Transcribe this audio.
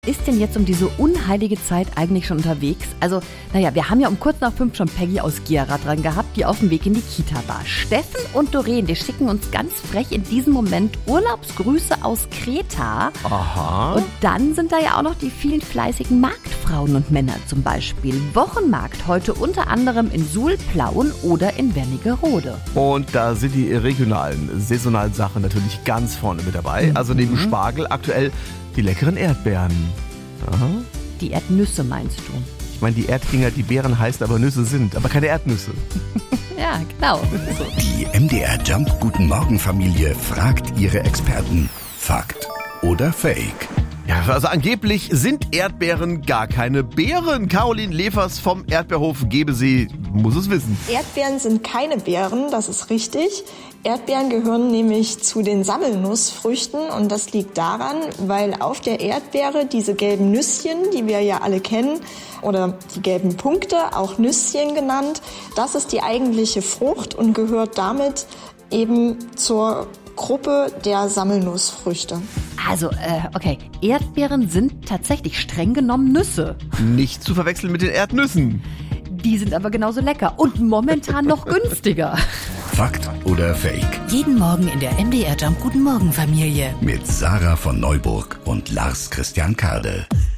Ist denn jetzt um diese unheilige Zeit eigentlich schon unterwegs? Also, wir haben ja um kurz nach 5 schon Peggy aus Gera dran gehabt, die auf dem Weg in die Kita war. Steffen und Doreen, die schicken uns ganz frech in diesem Moment Urlaubsgrüße aus Kreta. Aha. Und dann sind da ja auch noch die vielen fleißigen Marktfrauen und Männer zum Beispiel. Wochenmarkt heute unter anderem in Suhl, Plauen oder in Wernigerode. Und da sind die regionalen, saisonalen Sachen natürlich ganz vorne mit dabei. Also neben Spargel aktuell die leckeren Erdbeeren. Aha. Die Erdnüsse meinst du? Ich meine, die Erddinger, die Beeren heißen aber Nüsse sind, aber keine Erdnüsse. Ja, genau. Die MDR Jump Guten Morgen Familie fragt ihre Experten. Fakt oder Fake? Ja, also angeblich sind Erdbeeren gar keine Beeren. Caroline Levers vom Erdbeerhof Gebesee muss es wissen. Erdbeeren sind keine Beeren, das ist richtig. Erdbeeren gehören nämlich zu den Sammelnussfrüchten und das liegt daran, weil auf der Erdbeere diese gelben Nüsschen, die wir ja alle kennen, oder die gelben Punkte, auch Nüsschen genannt, das ist die eigentliche Frucht und gehört damit eben zur Gruppe der Sammelnussfrüchte. Also, okay, Erdbeeren sind tatsächlich streng genommen Nüsse. Nicht zu verwechseln mit den Erdnüssen. Die sind aber genauso lecker und momentan noch günstiger. Fakt oder Fake? Jeden Morgen in der MDR Jump Guten Morgen Familie. Mit Sarah von Neuburg und Lars Christian Kade.